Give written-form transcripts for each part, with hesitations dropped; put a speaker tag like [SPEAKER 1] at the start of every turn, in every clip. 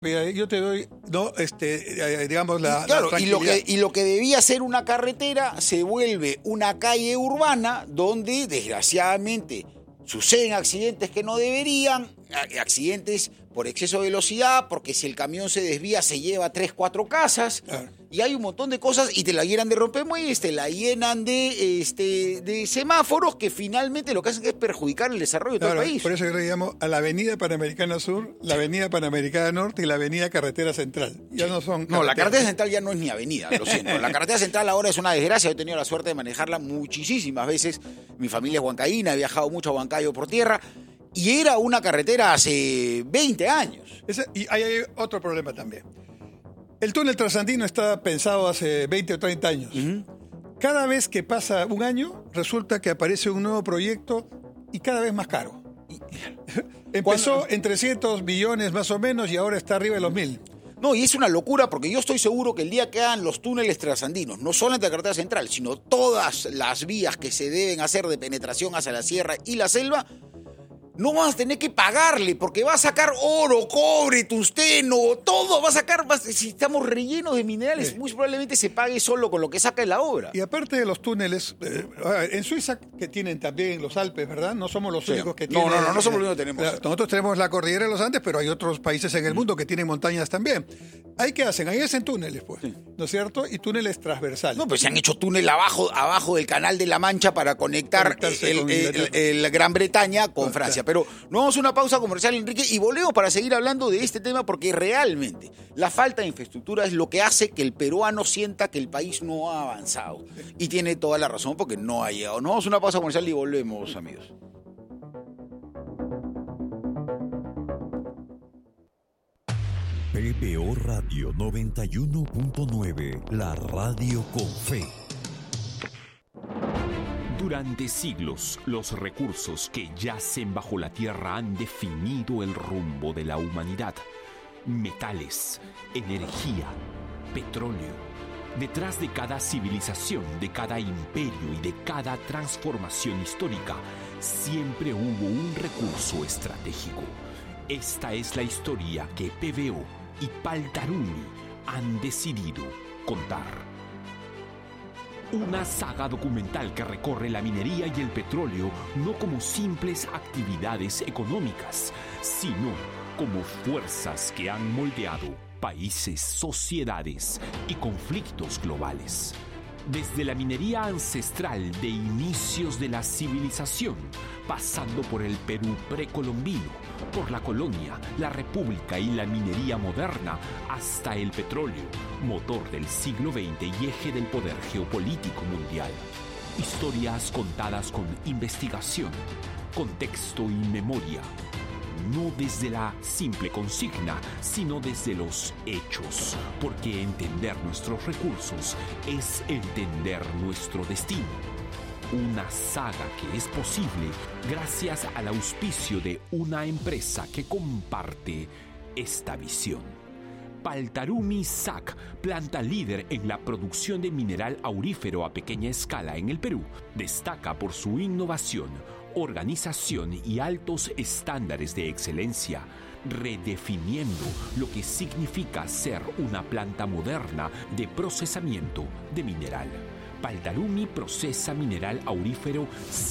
[SPEAKER 1] Mira, yo te doy, no, digamos,
[SPEAKER 2] Claro,
[SPEAKER 1] la
[SPEAKER 2] y lo que debía ser una carretera se vuelve una calle urbana donde, desgraciadamente, suceden accidentes que no deberían, accidentes por exceso de velocidad, porque si el camión se desvía se lleva 3, 4 casas,
[SPEAKER 1] Claro.
[SPEAKER 2] y hay un montón de cosas, y te la llenan de rompemuelles, te la llenan de semáforos que finalmente lo que hacen es perjudicar el desarrollo de todo el país.
[SPEAKER 1] Por eso yo le llamo a la Avenida Panamericana Sur, la Avenida Panamericana Norte y la Avenida Carretera Central. Ya no son
[SPEAKER 2] No, la
[SPEAKER 1] carreteras.
[SPEAKER 2] carretera central ya no es ni avenida, lo siento. La carretera central ahora es una desgracia. Yo he tenido la suerte de manejarla muchísimas veces. Mi familia es huancaína, he viajado mucho a Huancayo por tierra. Y era una carretera hace 20 años.
[SPEAKER 1] Y hay otro problema también. El túnel trasandino está pensado hace 20 o 30 años. Cada vez que pasa un año, resulta que aparece un nuevo proyecto y cada vez más caro. Empezó en 300 millones más o menos y ahora está arriba de los 1.000.
[SPEAKER 2] No, y es una locura porque yo estoy seguro que el día que hagan los túneles trasandinos, no solamente la carretera central, sino todas las vías que se deben hacer de penetración hacia la sierra y la selva, no vas a tener que pagarle porque va a sacar oro, cobre, tungsteno, todo va a sacar. Si estamos rellenos de minerales,
[SPEAKER 1] Sí.
[SPEAKER 2] muy probablemente se pague solo con lo que saca de la obra.
[SPEAKER 1] Y aparte de los túneles, en Suiza, que tienen también los Alpes, ¿verdad? No somos los
[SPEAKER 2] Sí.
[SPEAKER 1] únicos que
[SPEAKER 2] No,
[SPEAKER 1] tienen.
[SPEAKER 2] no somos los únicos que tenemos.
[SPEAKER 1] Nosotros tenemos la cordillera de los Andes, pero hay otros países en el mundo que tienen montañas también. ¿Ahí qué hacen? Ahí hacen túneles, pues.
[SPEAKER 2] Sí.
[SPEAKER 1] ¿No es cierto? Y túneles transversales.
[SPEAKER 2] No, pues se han hecho túnel abajo del Canal de la Mancha para conectar
[SPEAKER 1] Conectarse con
[SPEAKER 2] el Gran Bretaña con Francia. Pero nos vamos a una pausa comercial, Enrique, y volvemos para seguir hablando de este tema porque realmente la falta de infraestructura es lo que hace que el peruano sienta que el país no ha avanzado. Y tiene toda la razón porque no ha llegado. Nos vamos a una pausa comercial y volvemos, amigos.
[SPEAKER 3] PBO Radio 91.9, la radio con fe.
[SPEAKER 4] Durante siglos, los recursos que yacen bajo la tierra han definido el rumbo de la humanidad. Metales, energía, petróleo. Detrás de cada civilización, de cada imperio y de cada transformación histórica, siempre hubo un recurso estratégico. Esta es la historia que PBO y Paltarumi han decidido contar. Una saga documental que recorre la minería y el petróleo no como simples actividades económicas, sino como fuerzas que han moldeado países, sociedades y conflictos globales. Desde la minería ancestral de inicios de la civilización, pasando por el Perú precolombino, por la colonia, la república y la minería moderna, hasta el petróleo, motor del siglo XX y eje del poder geopolítico mundial. Historias contadas con investigación, contexto y memoria. No desde la simple consigna, sino desde los hechos, porque entender nuestros recursos es entender nuestro destino. Una saga que es posible gracias al auspicio de una empresa que comparte esta visión. Paltarumi SAC, planta líder en la producción de mineral aurífero a pequeña escala en el Perú, destaca por su innovación, organización y altos estándares de excelencia, redefiniendo lo que significa ser una planta moderna de procesamiento de mineral. Paltarumi procesa mineral aurífero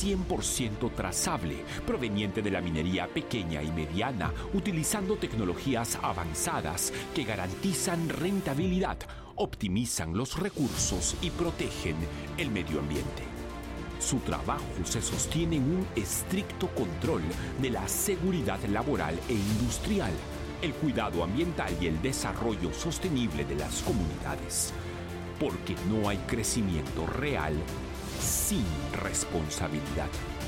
[SPEAKER 4] 100% trazable, proveniente de la minería pequeña y mediana, utilizando tecnologías avanzadas que garantizan rentabilidad, optimizan los recursos y protegen el medio ambiente. Su trabajo se sostiene en un estricto control de la seguridad laboral e industrial, el cuidado ambiental y el desarrollo sostenible de las comunidades. Porque no hay crecimiento real sin responsabilidad.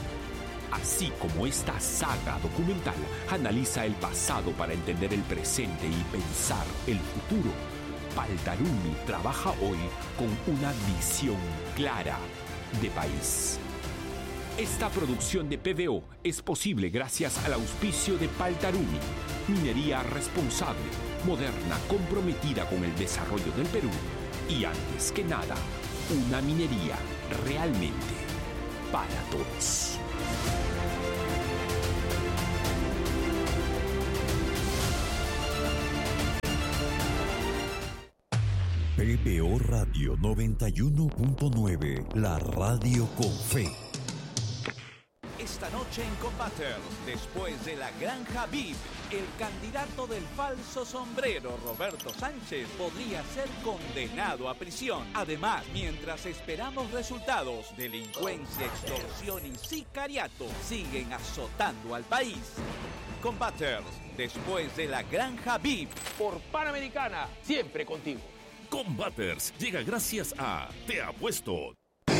[SPEAKER 4] Así como esta saga documental analiza el pasado para entender el presente y pensar el futuro, Paltarumi trabaja hoy con una visión clara de país. Esta producción de PBO es posible gracias al auspicio de Paltarumi, minería responsable, moderna, comprometida con el desarrollo del Perú y, antes que nada, una minería realmente para todos.
[SPEAKER 3] PBO Radio 91.9, la radio con fe.
[SPEAKER 5] Esta noche en Combaters, después de la Granja VIP, el candidato del falso sombrero, Roberto Sánchez, podría ser condenado a prisión. Además, mientras esperamos resultados, delincuencia, extorsión y sicariato siguen azotando al país. Combaters, después de la Granja VIP.
[SPEAKER 6] Por Panamericana, siempre contigo.
[SPEAKER 7] Combaters llega gracias a Te Apuesto.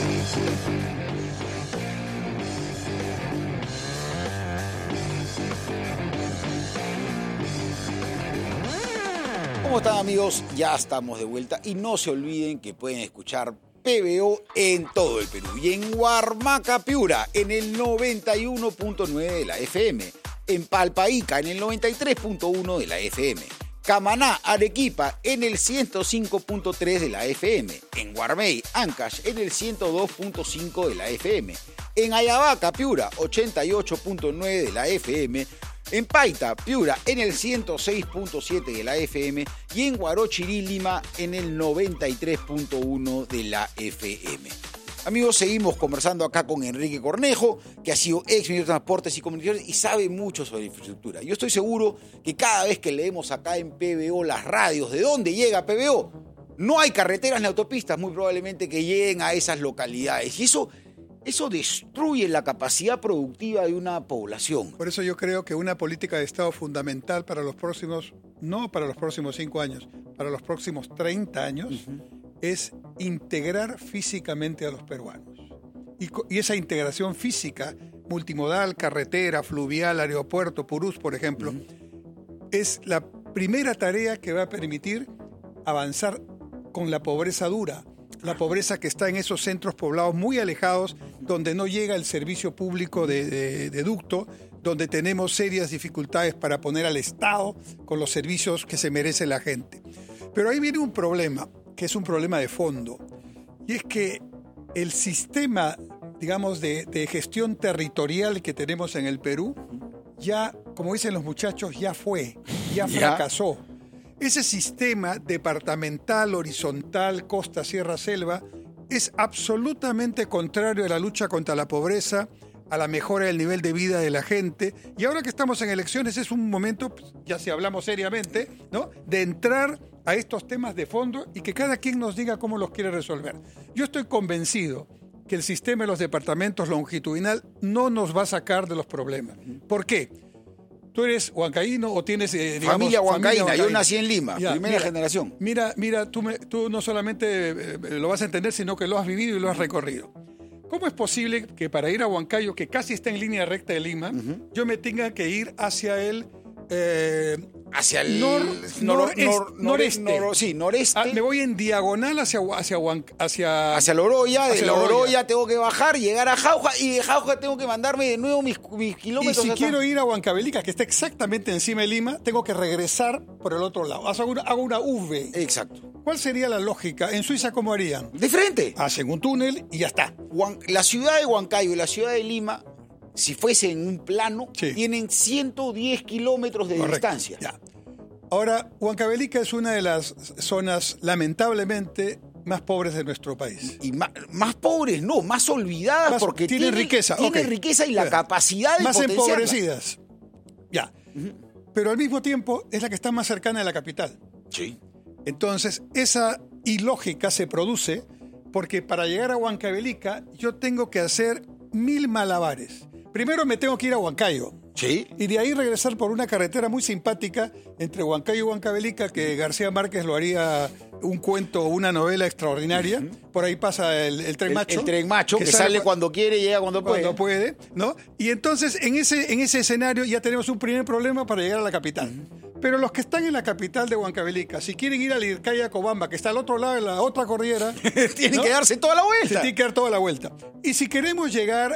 [SPEAKER 2] ¿Cómo están, amigos? Ya estamos de vuelta y no se olviden que pueden escuchar PBO en todo el Perú y en Huarmaca, Piura en el 91.9 de la FM, en Palpaíca en el 93.1 de la FM, Camaná, Arequipa en el 105.3 de la FM, en Guarmey, Ancash en el 102.5 de la FM, en Ayabaca, Piura 88.9 de la FM, en Paita, Piura, en el 106.7 de la FM y en Huarochirí, Lima, en el 93.1 de la FM. Amigos, seguimos conversando acá con Enrique Cornejo, que ha sido ex ministro de Transportes y Comunicaciones y sabe mucho sobre infraestructura. Yo estoy seguro que cada vez que leemos acá en PBO las radios, ¿de dónde llega PBO? No hay carreteras ni autopistas, muy probablemente que lleguen a esas localidades. Y eso destruye la capacidad productiva de una población.
[SPEAKER 1] Por eso yo creo que una política de Estado fundamental para los próximos, no para los próximos 5 años, para los próximos 30 años, es integrar físicamente a los peruanos. Y esa integración física, multimodal, carretera, fluvial, aeropuerto, Purús, por ejemplo, es la primera tarea que va a permitir avanzar con la pobreza dura. La pobreza que está en esos centros poblados muy alejados, donde no llega el servicio público de ducto, donde tenemos serias dificultades para poner al Estado con los servicios que se merece la gente. Pero ahí viene un problema, que es un problema de fondo, y es que el sistema, digamos, de gestión territorial que tenemos en el Perú, ya, como dicen los muchachos, ya fracasó. Ese sistema departamental, horizontal, costa, sierra, selva, es absolutamente contrario a la lucha contra la pobreza, a la mejora del nivel de vida de la gente. Y ahora que estamos en elecciones es un momento, ya si hablamos seriamente, ¿no?, de entrar a estos temas de fondo y que cada quien nos diga cómo los quiere resolver. Yo estoy convencido que el sistema de los departamentos longitudinal no nos va a sacar de los problemas. ¿Por qué? ¿Tú eres huancaíno o tienes, digamos,
[SPEAKER 2] familia huancaína?
[SPEAKER 1] huancaína?
[SPEAKER 2] Yo nací en Lima,
[SPEAKER 1] Ya,
[SPEAKER 2] primera generación.
[SPEAKER 1] Mira, tú no solamente lo vas a entender, sino que lo has vivido y lo has recorrido. ¿Cómo es posible que para ir a Huancayo, que casi está en línea recta de Lima, yo me tenga que ir hacia el...
[SPEAKER 2] hacia el
[SPEAKER 1] noreste.
[SPEAKER 2] Sí, noreste.
[SPEAKER 1] Me voy en diagonal hacia
[SPEAKER 2] Loroya. De
[SPEAKER 1] hacia
[SPEAKER 2] Loroya tengo que bajar, llegar a Jauja y de Jauja tengo que mandarme de nuevo mis kilómetros.
[SPEAKER 1] Y si quiero ir a Huancavelica, que está exactamente encima de Lima, tengo que regresar por el otro lado. Hago una V.
[SPEAKER 2] Exacto.
[SPEAKER 1] ¿Cuál sería la lógica? ¿En Suiza cómo harían?
[SPEAKER 2] De frente.
[SPEAKER 1] Hacen un túnel y ya está.
[SPEAKER 2] La ciudad de Huancayo y la ciudad de Lima, si fuese en un plano,
[SPEAKER 1] Sí.
[SPEAKER 2] tienen 110 kilómetros de
[SPEAKER 1] Correcto,
[SPEAKER 2] distancia.
[SPEAKER 1] ya. Ahora, Huancavelica es una de las zonas, lamentablemente, más pobres de nuestro país.
[SPEAKER 2] Y más pobres, no, más olvidadas porque
[SPEAKER 1] tienen riqueza.
[SPEAKER 2] Tienen
[SPEAKER 1] Ok.
[SPEAKER 2] riqueza y la
[SPEAKER 1] Ya.
[SPEAKER 2] capacidad de
[SPEAKER 1] Más
[SPEAKER 2] potenciarla.
[SPEAKER 1] empobrecidas. Ya. Pero al mismo tiempo es la que está más cercana de la capital.
[SPEAKER 2] Sí.
[SPEAKER 1] Entonces, esa ilógica se produce porque para llegar a Huancavelica yo tengo que hacer 1000 malabares. Primero me tengo que ir a Huancayo.
[SPEAKER 2] Sí.
[SPEAKER 1] Y de ahí regresar por una carretera muy simpática entre Huancayo y Huancavelica, que García Márquez lo haría un cuento o una novela extraordinaria. Por ahí pasa el tren macho.
[SPEAKER 2] El tren macho, que sale cuando quiere y llega cuando puede.
[SPEAKER 1] ¿no? Y entonces en ese escenario ya tenemos un primer problema para llegar a la capital. Pero los que están en la capital de Huancavelica, si quieren ir al Ircaya Cobamba, que está al otro lado de la otra cordillera,
[SPEAKER 2] tienen
[SPEAKER 1] ¿no?,
[SPEAKER 2] que darse toda la
[SPEAKER 1] se
[SPEAKER 2] vuelta.
[SPEAKER 1] tiene que dar toda la vuelta. Y si queremos llegar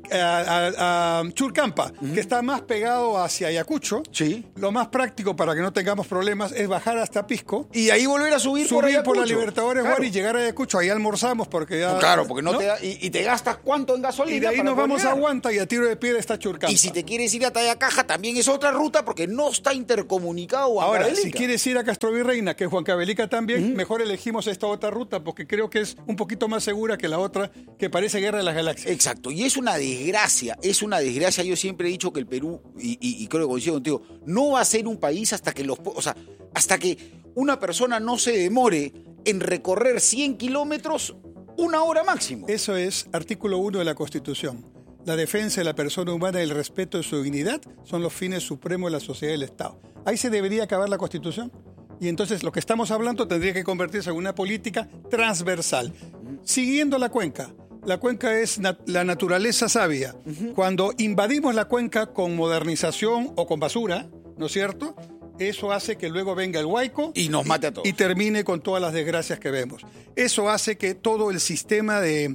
[SPEAKER 1] a Churcampa, que está más pegado hacia Ayacucho,
[SPEAKER 2] Sí.
[SPEAKER 1] lo más práctico para que no tengamos problemas es bajar hasta Pisco,
[SPEAKER 2] Y ahí volver a subir por
[SPEAKER 1] por
[SPEAKER 2] Ayacucho.
[SPEAKER 1] la Libertadores
[SPEAKER 2] Claro.
[SPEAKER 1] Guari y llegar a Ayacucho. Ahí almorzamos porque ya...
[SPEAKER 2] Claro, porque no te da, y te gastas cuánto en gasolina.
[SPEAKER 1] Y de ahí
[SPEAKER 2] para
[SPEAKER 1] nos
[SPEAKER 2] poder
[SPEAKER 1] vamos a
[SPEAKER 2] llegar.
[SPEAKER 1] Huanta y a tiro de piedra está Churcampa.
[SPEAKER 2] Y si te quieres ir a Tayacaja, también es otra ruta porque no está intercomunicado comunicado
[SPEAKER 1] Ahora,
[SPEAKER 2] Huancavelica.
[SPEAKER 1] si quieres ir a Castrovirreina, que es Huancavelica también, mejor elegimos esta otra ruta porque creo que es un poquito más segura que la otra que parece Guerra de las Galaxias.
[SPEAKER 2] Exacto, y es una desgracia. Yo siempre he dicho que el Perú, y creo que coincido contigo, no va a ser un país hasta que hasta que una persona no se demore en recorrer 100 kilómetros 1 hora máximo.
[SPEAKER 1] Eso es artículo 1 de la Constitución. La defensa de la persona humana y el respeto de su dignidad son los fines supremos de la sociedad y del Estado. Ahí se debería acabar la Constitución. Y entonces lo que estamos hablando tendría que convertirse en una política transversal. Siguiendo la cuenca. La cuenca es la naturaleza sabia. Cuando invadimos la cuenca con modernización o con basura, ¿no es cierto?, eso hace que luego venga el huaico
[SPEAKER 2] y nos mate a todos.
[SPEAKER 1] Y termine con todas las desgracias que vemos. Eso hace que todo el sistema de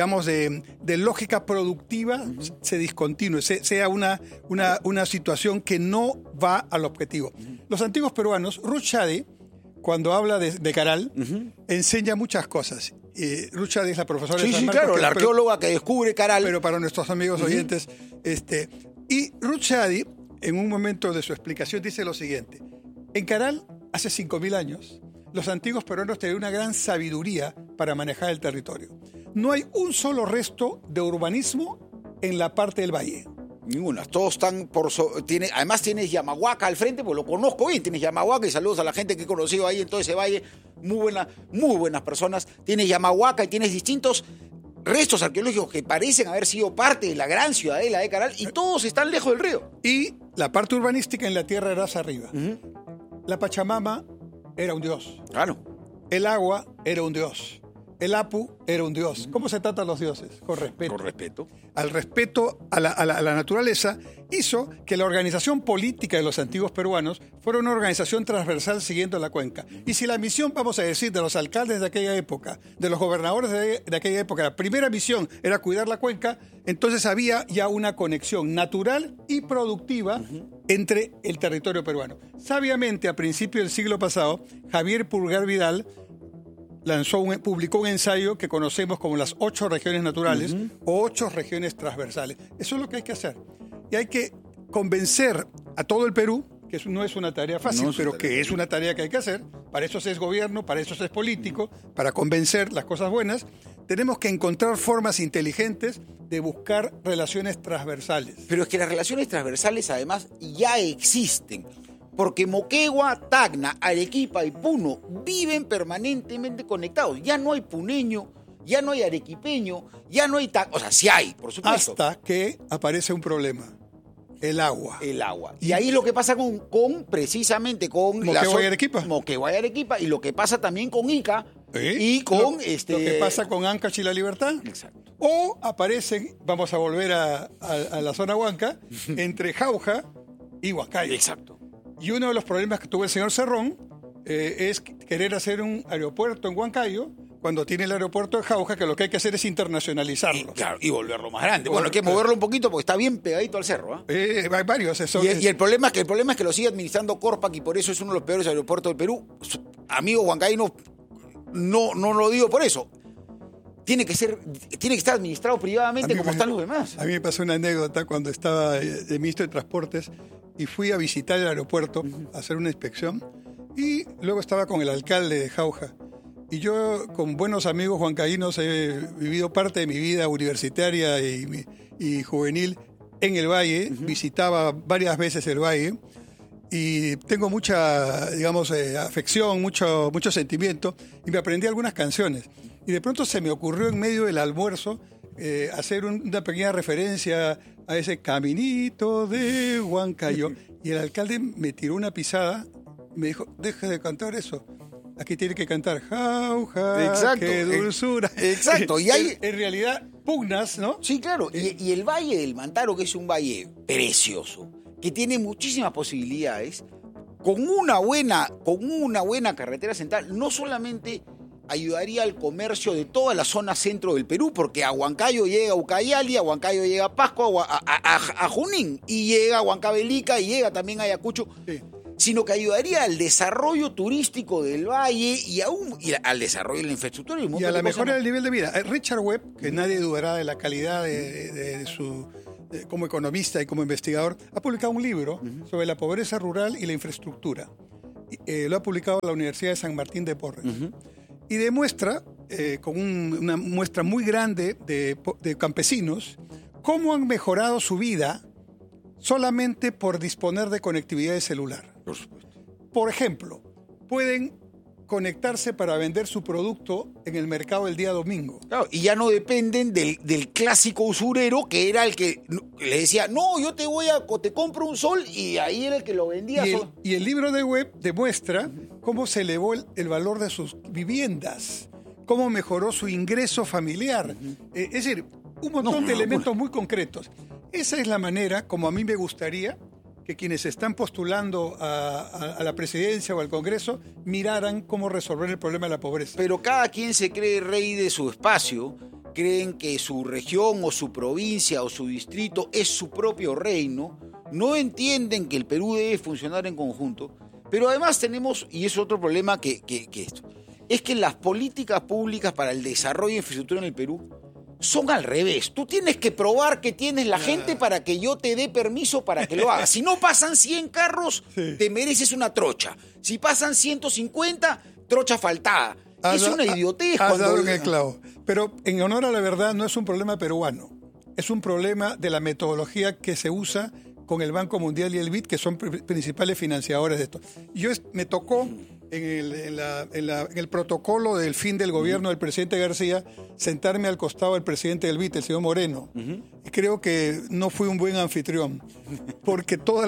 [SPEAKER 1] lógica productiva se discontinúe, sea una situación que no va al objetivo. Los antiguos peruanos, Ruth Shadi, cuando habla de Caral, enseña muchas cosas. Ruth Shadi es la profesora de San Marcos.
[SPEAKER 2] Claro, la arqueóloga que descubre Caral.
[SPEAKER 1] Pero para nuestros amigos oyentes, y Ruth Shadi, en un momento de su explicación, dice lo siguiente. En Caral, hace 5.000 años, los antiguos peruanos tenían una gran sabiduría para manejar el territorio. No hay un solo resto de urbanismo en la parte del valle.
[SPEAKER 2] Ninguna. Todos están además tienes Yamahuaca al frente, pues lo conozco bien. Tienes Yamahuaca y saludos a la gente que he conocido ahí en todo ese valle. Muy buenas personas. Tienes Yamahuaca y tienes distintos restos arqueológicos que parecen haber sido parte de la gran ciudadela de Caral y todos están lejos del río.
[SPEAKER 1] Y la parte urbanística en la tierra era hacia arriba. La Pachamama era un dios.
[SPEAKER 2] Claro.
[SPEAKER 1] El agua era un dios. El Apu era un dios. ¿Cómo se tratan los dioses? Con respeto.
[SPEAKER 2] Con respeto.
[SPEAKER 1] Al respeto a la naturaleza hizo que la organización política de los antiguos peruanos fuera una organización transversal siguiendo la cuenca. Y si la misión, vamos a decir, de los alcaldes de aquella época, de los gobernadores de aquella época, la primera misión era cuidar la cuenca, entonces había ya una conexión natural y productiva entre el territorio peruano. Sabiamente, a principios del siglo pasado, Javier Pulgar Vidal publicó un ensayo que conocemos como las 8 regiones naturales o 8 regiones transversales. Eso es lo que hay que hacer. Y hay que convencer a todo el Perú, que no es una tarea fácil, pero que es una tarea que hay que hacer. Para eso se es gobierno, para eso se es político, para convencer las cosas buenas. Tenemos que encontrar formas inteligentes de buscar relaciones transversales.
[SPEAKER 2] Pero es que las relaciones transversales además ya existen. Porque Moquegua, Tacna, Arequipa y Puno viven permanentemente conectados. Ya no hay puneño, ya no hay arequipeño, ya no hay... O sea, sí hay, por supuesto.
[SPEAKER 1] Hasta que aparece un problema. El agua.
[SPEAKER 2] El agua. Y ahí es lo que pasa precisamente con...
[SPEAKER 1] Moquegua y Arequipa.
[SPEAKER 2] Moquegua y Arequipa. Y lo que pasa también con Ica. Y con...
[SPEAKER 1] Lo que pasa con Ancash y La Libertad.
[SPEAKER 2] Exacto.
[SPEAKER 1] O aparecen, vamos a volver a la zona Huanca, entre Jauja y Huancayo.
[SPEAKER 2] Exacto.
[SPEAKER 1] Y uno de los problemas que tuvo el señor Cerrón es querer hacer un aeropuerto en Huancayo cuando tiene el aeropuerto de Jauja, que lo que hay que hacer es internacionalizarlo.
[SPEAKER 2] Y volverlo más grande. Bueno, hay que moverlo un poquito porque está bien pegadito al cerro.
[SPEAKER 1] Hay varios.
[SPEAKER 2] Y el problema es que lo sigue administrando Corpac y por eso es uno de los peores aeropuertos del Perú. Amigos huancaínos, no lo digo por eso. Tiene que estar administrado privadamente como están los demás.
[SPEAKER 1] A mí me pasó una anécdota cuando estaba de ministro de Transportes y fui a visitar el aeropuerto a hacer una inspección y luego estaba con el alcalde de Jauja. Y yo, con buenos amigos huancaínos, he vivido parte de mi vida universitaria y juvenil en el Valle. Visitaba varias veces el Valle y tengo mucha, afección, mucho sentimiento y me aprendí algunas canciones. Y de pronto se me ocurrió en medio del almuerzo hacer una pequeña referencia a ese caminito de Huancayo. Y el alcalde me tiró una pisada y me dijo, deje de cantar eso. Aquí tiene que cantar Jauja,
[SPEAKER 2] exacto,
[SPEAKER 1] qué dulzura.
[SPEAKER 2] Exacto. Y hay
[SPEAKER 1] en realidad pugnas, ¿no?
[SPEAKER 2] Sí, claro. Y el Valle del Mantaro, que es un valle precioso, que tiene muchísimas posibilidades, con una buena carretera central, no solamente ayudaría al comercio de toda la zona centro del Perú, porque a Huancayo llega a Ucayali, a Huancayo llega a Pasco, a Junín, y llega a Huancavelica, y llega también a Ayacucho, sino que ayudaría al desarrollo turístico del valle y al desarrollo de la infraestructura. Y
[SPEAKER 1] a la mejora del nivel de vida. Richard Webb, que nadie dudará de la calidad de como economista y como investigador, ha publicado un libro sobre la pobreza rural y la infraestructura. Lo ha publicado la Universidad de San Martín de Porres. Y demuestra, con una muestra muy grande de campesinos, cómo han mejorado su vida solamente por disponer de conectividad de celular.
[SPEAKER 2] Por supuesto.
[SPEAKER 1] Por ejemplo, pueden conectarse para vender su producto en el mercado el día domingo.
[SPEAKER 2] Claro, y ya no dependen del clásico usurero que era el que le decía, no, yo te compro un sol, y ahí era el que lo vendía.
[SPEAKER 1] Y el libro de web demuestra cómo se elevó el valor de sus viviendas, cómo mejoró su ingreso familiar. Es decir, un montón de elementos muy concretos. Esa es la manera como a mí me gustaría que quienes están postulando a la presidencia o al Congreso miraran cómo resolver el problema de la pobreza.
[SPEAKER 2] Pero cada quien se cree rey de su espacio, creen que su región o su provincia o su distrito es su propio reino, no entienden que el Perú debe funcionar en conjunto, pero además tenemos, y es otro problema que esto, es que las políticas públicas para el desarrollo de infraestructura en el Perú son al revés. Tú tienes que probar que tienes la gente para que yo te dé permiso para que lo hagas. Si no pasan 100 carros, te mereces una trocha. Si pasan 150, trocha faltada. Es una idiotez.
[SPEAKER 1] Has dado en el clavo. Pero en honor a la verdad no es un problema peruano. Es un problema de la metodología que se usa con el Banco Mundial y el BID, que son principales financiadores de esto. Me tocó en el protocolo del fin del gobierno del presidente García sentarme al costado del presidente del BID, el señor Moreno. Y creo que no fui un buen anfitrión, porque toda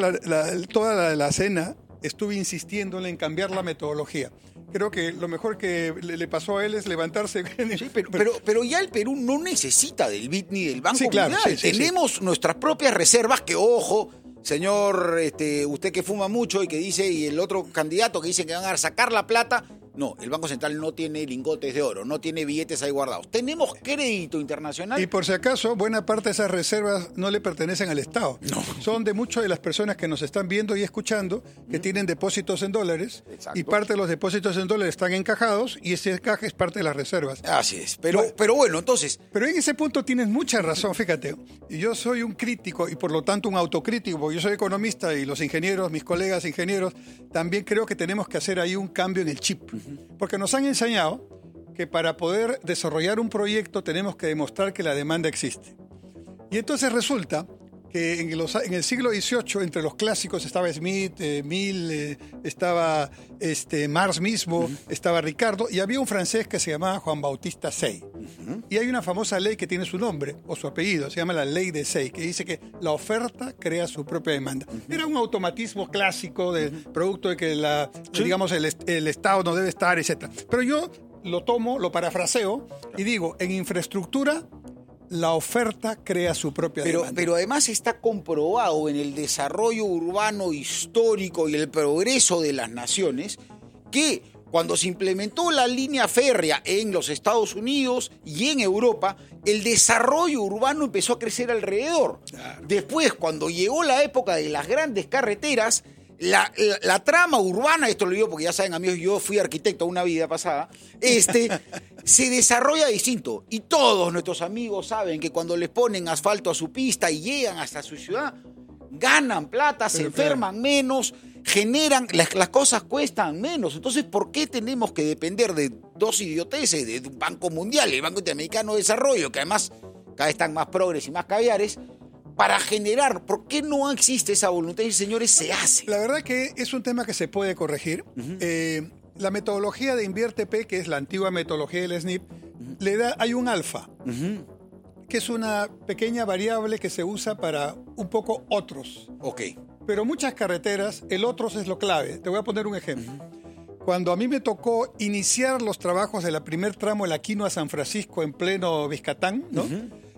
[SPEAKER 1] la cena estuve insistiéndole en cambiar la metodología. Creo que lo mejor que le pasó a él es levantarse.
[SPEAKER 2] Sí, pero ya el Perú no necesita del BID ni del Banco Mundial. Tenemos nuestras propias reservas que, ojo, señor, usted que fuma mucho y que dice, y el otro candidato que dice que van a sacar la plata. No, el Banco Central no tiene lingotes de oro, no tiene billetes ahí guardados. Tenemos crédito internacional.
[SPEAKER 1] Y por si acaso, buena parte de esas reservas no le pertenecen al Estado. No. Son de muchas de las personas que nos están viendo y escuchando, que tienen depósitos en dólares. Exacto. Y parte de los depósitos en dólares están encajados y ese encaje es parte de las reservas.
[SPEAKER 2] Así es. Pero bueno, entonces...
[SPEAKER 1] Pero en ese punto tienes mucha razón, fíjate. Yo soy un crítico y por lo tanto un autocrítico, porque yo soy economista y los ingenieros, mis colegas ingenieros, también creo que tenemos que hacer ahí un cambio en el chip. Porque nos han enseñado que para poder desarrollar un proyecto tenemos que demostrar que la demanda existe. Y entonces resulta que en el siglo XVIII, entre los clásicos, estaba Smith, Mill, estaba Marx mismo, estaba Ricardo, y había un francés que se llamaba Juan Bautista Say. Y hay una famosa ley que tiene su nombre, o su apellido, se llama la ley de Say, que dice que la oferta crea su propia demanda. Era un automatismo clásico del producto de que digamos, el Estado no debe estar, etc. Pero yo lo tomo, lo parafraseo, y digo, en infraestructura, la oferta crea su propia demanda.
[SPEAKER 2] Pero además está comprobado en el desarrollo urbano histórico y el progreso de las naciones que cuando se implementó la línea férrea en los Estados Unidos y en Europa, el desarrollo urbano empezó a crecer alrededor. Claro. Después, cuando llegó la época de las grandes carreteras, la trama urbana, esto lo digo porque ya saben, amigos, yo fui arquitecto una vida pasada, se desarrolla distinto. Y todos nuestros amigos saben que cuando les ponen asfalto a su pista y llegan hasta su ciudad, ganan plata, se enferman menos, generan, las cosas cuestan menos. Entonces, ¿por qué tenemos que depender de dos idioteces, de un Banco Mundial y el Banco Interamericano de Desarrollo, que además cada vez están más progres y más caviares, para generar? ¿Por qué no existe esa voluntad? Y, señores, se hace.
[SPEAKER 1] La verdad que es un tema que se puede corregir. La metodología de InvierTP, que es la antigua metodología del SNIP, hay un alfa, que es una pequeña variable que se usa para un poco otros.
[SPEAKER 2] Ok.
[SPEAKER 1] Pero muchas carreteras, el otros es lo clave. Te voy a poner un ejemplo. Cuando a mí me tocó iniciar los trabajos de la primer tramo de la Quino a San Francisco en pleno Vizcatán, ¿no?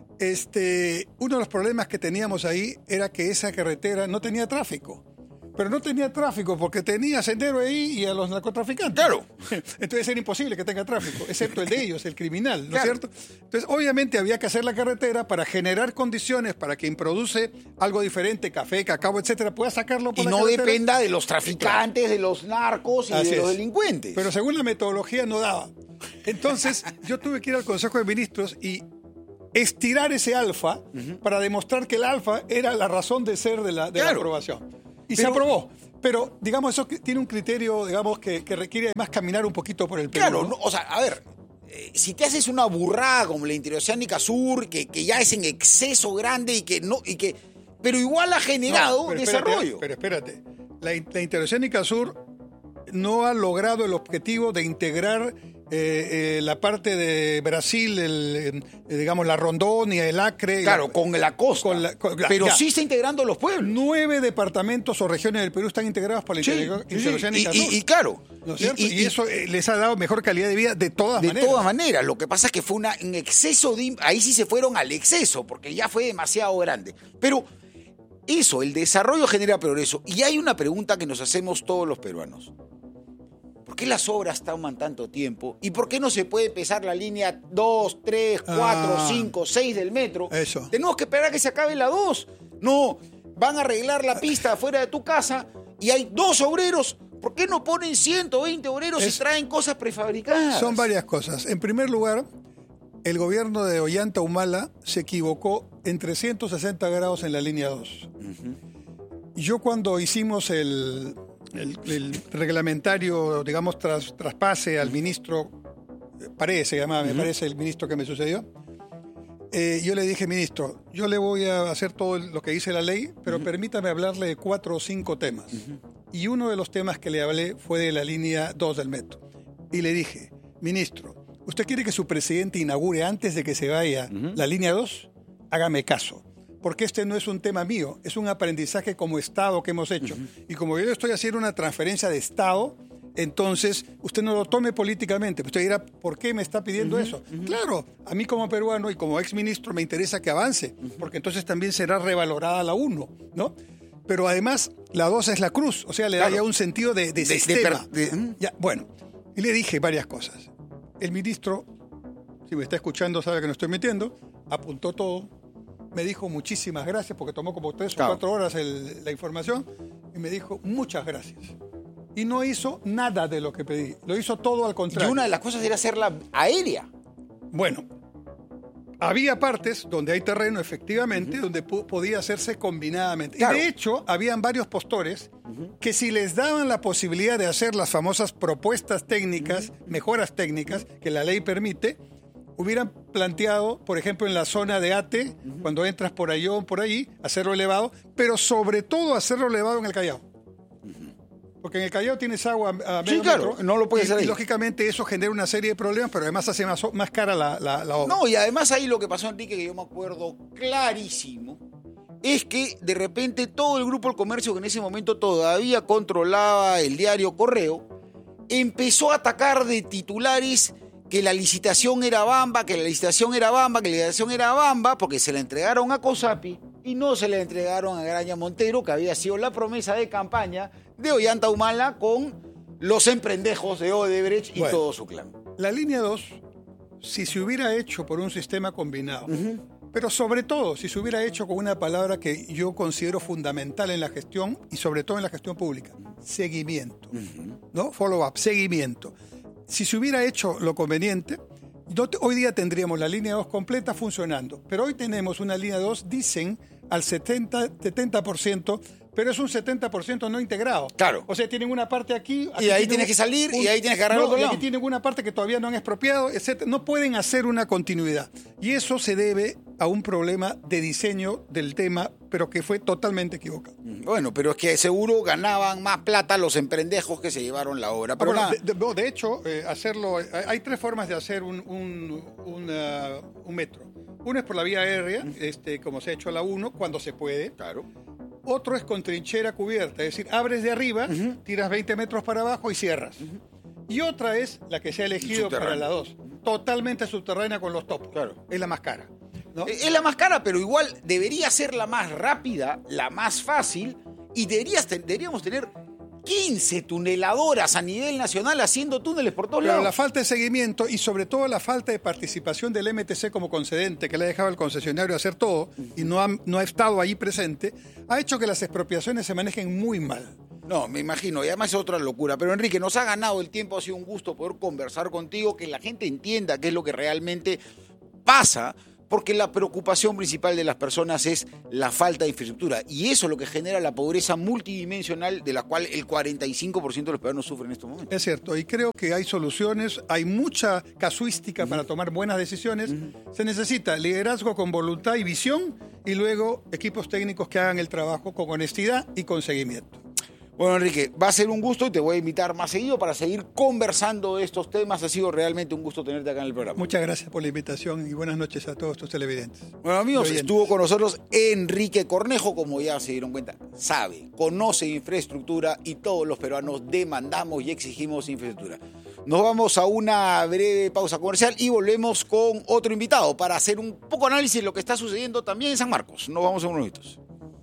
[SPEAKER 1] Uno de los problemas que teníamos ahí era que esa carretera no tenía tráfico. Pero no tenía tráfico porque tenía sendero ahí y a los narcotraficantes.
[SPEAKER 2] Claro.
[SPEAKER 1] Entonces era imposible que tenga tráfico, excepto el de ellos, el criminal, ¿no es cierto? Entonces, obviamente había que hacer la carretera para generar condiciones para quien produce algo diferente, café, cacao, etcétera, pueda sacarlo por la carretera.
[SPEAKER 2] Y no dependa de los traficantes, de los narcos y de los delincuentes.
[SPEAKER 1] Pero según la metodología no daba. Entonces, yo tuve que ir al Consejo de Ministros y estirar ese alfa para demostrar que el alfa era la razón de ser de la aprobación. Y se aprobó. Pero, digamos, eso tiene un criterio, digamos, que requiere además caminar un poquito por el Perú.
[SPEAKER 2] Claro,
[SPEAKER 1] ¿no?
[SPEAKER 2] o sea, a ver, si te haces una burrada como la Interoceánica Sur, que ya es en exceso grande pero igual ha generado desarrollo.
[SPEAKER 1] Pero espérate, la Interoceánica Sur no ha logrado el objetivo de integrar la parte de Brasil, digamos, la Rondônia, el Acre.
[SPEAKER 2] Claro, con la costa. Pero sí está integrando los pueblos.
[SPEAKER 1] 9 departamentos o regiones del Perú están integrados por la Interoceánica Sur.
[SPEAKER 2] Y claro.
[SPEAKER 1] ¿No es cierto? Y eso les ha dado mejor calidad de vida de todas maneras.
[SPEAKER 2] De todas maneras. Lo que pasa es que fue un exceso ahí sí se fueron al exceso, porque ya fue demasiado grande. Pero eso, el desarrollo genera progreso. Y hay una pregunta que nos hacemos todos los peruanos. ¿Por qué las obras toman tanto tiempo? ¿Y por qué no se puede empezar la línea 2, 3, 4, 5, 6 del metro?
[SPEAKER 1] Eso.
[SPEAKER 2] Tenemos que esperar a que se acabe la 2. No, van a arreglar la pista afuera de tu casa y hay 2 obreros. ¿Por qué no ponen 120 obreros y traen cosas prefabricadas?
[SPEAKER 1] Son varias cosas. En primer lugar, el gobierno de Ollanta Humala se equivocó en 360 grados en la línea 2. Y yo cuando hicimos el reglamentario, digamos, traspase al ministro Paredes, se llamaba, me parece el ministro que me sucedió, yo le dije, ministro, yo le voy a hacer todo lo que dice la ley, pero permítame hablarle de 4 o 5 temas. Y uno de los temas que le hablé fue de la línea 2 del metro. Y le dije, ministro, ¿usted quiere que su presidente inaugure antes de que se vaya la línea 2? Hágame caso. Porque este no es un tema mío, es un aprendizaje como Estado que hemos hecho. Y como yo estoy haciendo una transferencia de Estado, entonces usted no lo tome políticamente. Usted dirá, ¿por qué me está pidiendo eso? Claro, a mí como peruano y como exministro me interesa que avance, porque entonces también será revalorada la 1, ¿no? Pero además la 2 es la cruz, o sea, le da ya un sentido de sistema. Ya, bueno, y le dije varias cosas. El ministro, si me está escuchando sabe que no estoy mintiendo, apuntó todo. Me dijo muchísimas gracias porque tomó como 3 o 4 horas la información y me dijo muchas gracias. Y no hizo nada de lo que pedí, lo hizo todo al contrario.
[SPEAKER 2] Y una de las cosas era hacerla aérea.
[SPEAKER 1] Bueno, había partes donde hay terreno efectivamente, donde podía hacerse combinadamente. Claro. Y de hecho, habían varios postores que si les daban la posibilidad de hacer las famosas propuestas técnicas, mejoras técnicas que la ley permite, hubieran planteado, por ejemplo, en la zona de Ate, cuando entras por ahí o por allí, hacerlo elevado, pero sobre todo hacerlo elevado en el Callao. Porque en el Callao tienes agua a medio metro,
[SPEAKER 2] no lo puedes hacer ahí.
[SPEAKER 1] Y lógicamente eso genera una serie de problemas, pero además hace más cara la obra.
[SPEAKER 2] No, y además ahí lo que pasó, Enrique, que yo me acuerdo clarísimo, es que de repente todo el grupo del comercio, que en ese momento todavía controlaba el diario Correo, empezó a atacar de titulares que la licitación era bamba, porque se la entregaron a COSAPI y no se la entregaron a Graña Montero, que había sido la promesa de campaña de Ollanta Humala con los emprendejos de Odebrecht y todo su clan.
[SPEAKER 1] La línea 2, si se hubiera hecho por un sistema combinado, pero sobre todo si se hubiera hecho con una palabra que yo considero fundamental en la gestión y sobre todo en la gestión pública, seguimiento, ¿no? Follow-up, seguimiento. Si se hubiera hecho lo conveniente, hoy día tendríamos la línea 2 completa funcionando, pero hoy tenemos una línea 2, dicen, al 70%, pero es un 70% no integrado.
[SPEAKER 2] Claro.
[SPEAKER 1] O sea, tienen una parte aquí...
[SPEAKER 2] Y ahí tienes que salir y ahí tienes que agarrar otro lado.
[SPEAKER 1] Y aquí tienen una parte que todavía no han expropiado, etc. No pueden hacer una continuidad. Y eso se debe a un problema de diseño del tema, pero que fue totalmente equivocado.
[SPEAKER 2] Bueno, pero es que seguro ganaban más plata los emprendejos que se llevaron la obra. Pero
[SPEAKER 1] de hecho, hacerlo... Hay 3 formas de hacer un metro. Uno es por la vía aérea, como se ha hecho la 1, cuando se puede.
[SPEAKER 2] Claro.
[SPEAKER 1] Otro es con trinchera cubierta, es decir, abres de arriba, tiras 20 metros para abajo y cierras. Y otra es la que se ha elegido para la 2, totalmente subterránea con los topos.
[SPEAKER 2] Claro.
[SPEAKER 1] Es la más cara, ¿no?
[SPEAKER 2] Es la más cara, pero igual debería ser la más rápida, la más fácil, y deberíamos tener 15 tuneladoras a nivel nacional haciendo túneles por todos lados.
[SPEAKER 1] Pero la falta de seguimiento y sobre todo la falta de participación del MTC como concedente, que le ha dejado al concesionario hacer todo y no ha estado ahí presente, ha hecho que las expropiaciones se manejen muy mal.
[SPEAKER 2] No, me imagino, y además es otra locura. Pero Enrique, nos ha ganado el tiempo, ha sido un gusto poder conversar contigo, que la gente entienda qué es lo que realmente pasa, Porque la preocupación principal de las personas es la falta de infraestructura. Y eso es lo que genera la pobreza multidimensional de la cual el 45% de los peruanos sufren en estos momentos.
[SPEAKER 1] Es cierto, y creo que hay soluciones, hay mucha casuística para tomar buenas decisiones. Se necesita liderazgo con voluntad y visión, y luego equipos técnicos que hagan el trabajo con honestidad y con seguimiento.
[SPEAKER 2] Bueno, Enrique, va a ser un gusto y te voy a invitar más seguido para seguir conversando de estos temas. Ha sido realmente un gusto tenerte acá en el programa.
[SPEAKER 1] Muchas gracias por la invitación y buenas noches a todos tus televidentes.
[SPEAKER 2] Bueno, amigos, estuvo con nosotros Enrique Cornejo, como ya se dieron cuenta, sabe, conoce infraestructura y todos los peruanos demandamos y exigimos infraestructura. Nos vamos a una breve pausa comercial y volvemos con otro invitado para hacer un poco de análisis de lo que está sucediendo también en San Marcos. Nos vamos en unos minutos.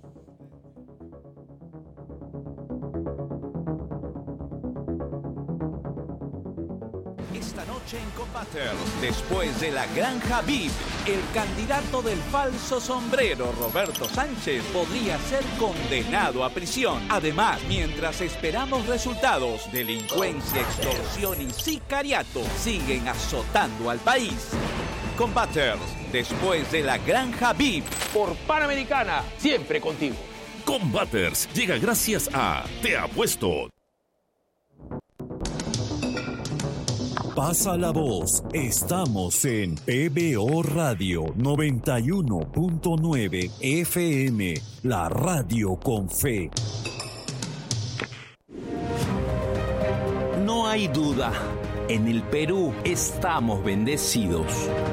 [SPEAKER 5] Esta noche en Combater, después de la Granja VIP, el candidato del falso sombrero, Roberto Sánchez, podría ser condenado a prisión. Además, mientras esperamos resultados, delincuencia, extorsión y sicariato siguen azotando al país. Combater, después de la Granja VIP.
[SPEAKER 6] Por Panamericana, siempre contigo.
[SPEAKER 7] Combaters llega gracias a Te Apuesto.
[SPEAKER 3] Pasa la voz, estamos en PBO Radio 91.9 FM, la radio con fe.
[SPEAKER 4] No hay duda, en el Perú estamos bendecidos.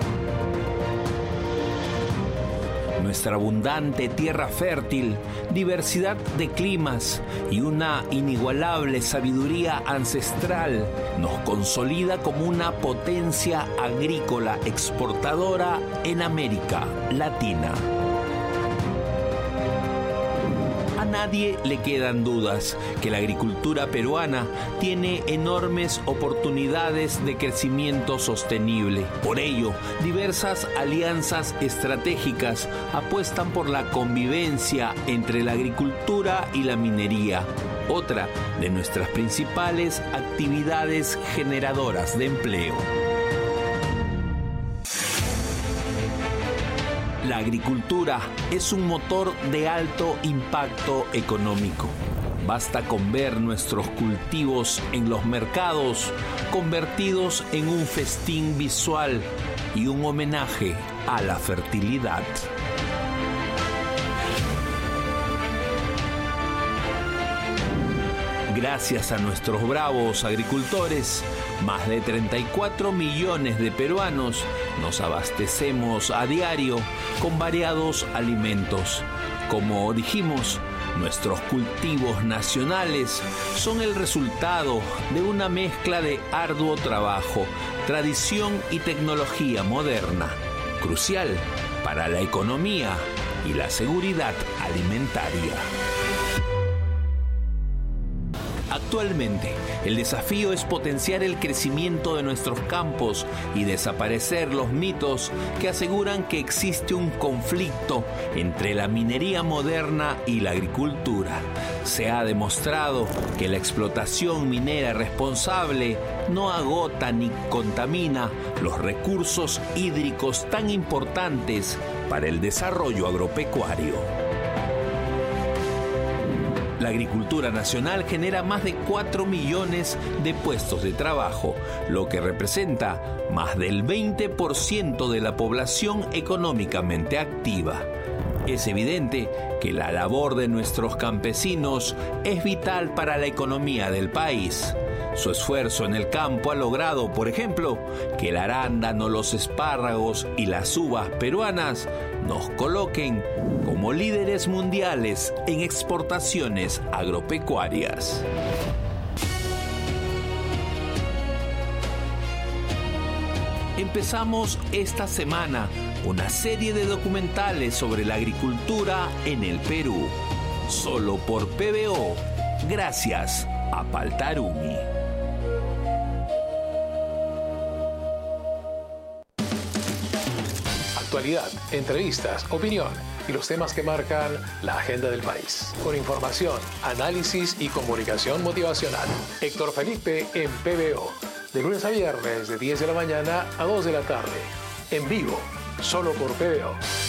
[SPEAKER 4] Nuestra abundante tierra fértil, diversidad de climas y una inigualable sabiduría ancestral nos consolida como una potencia agrícola exportadora en América Latina. A nadie le quedan dudas que la agricultura peruana tiene enormes oportunidades de crecimiento sostenible. Por ello, diversas alianzas estratégicas apuestan por la convivencia entre la agricultura y la minería, otra de nuestras principales actividades generadoras de empleo. La agricultura es un motor de alto impacto económico. Basta con ver nuestros cultivos en los mercados convertidos en un festín visual y un homenaje a la fertilidad. Gracias a nuestros bravos agricultores, más de 34 millones de peruanos nos abastecemos a diario con variados alimentos. Como dijimos, nuestros cultivos nacionales son el resultado de una mezcla de arduo trabajo, tradición y tecnología moderna, crucial para la economía y la seguridad alimentaria. Actualmente, el desafío es potenciar el crecimiento de nuestros campos y desaparecer los mitos que aseguran que existe un conflicto entre la minería moderna y la agricultura. Se ha demostrado que la explotación minera responsable no agota ni contamina los recursos hídricos tan importantes para el desarrollo agropecuario. La agricultura nacional genera más de 4 millones de puestos de trabajo, lo que representa más del 20% de la población económicamente activa. Es evidente que la labor de nuestros campesinos es vital para la economía del país. Su esfuerzo en el campo ha logrado, por ejemplo, que el arándano, los espárragos y las uvas peruanas nos coloquen como líderes mundiales en exportaciones agropecuarias. Empezamos esta semana una serie de documentales sobre la agricultura en el Perú, solo por PBO, gracias a Paltarumi.
[SPEAKER 8] Actualidad, entrevistas, opinión y los temas que marcan la agenda del país. Con información, análisis y comunicación motivacional. Héctor Felipe en PBO. De lunes a viernes de 10 de la mañana a 2 de la tarde. En vivo, solo por PBO.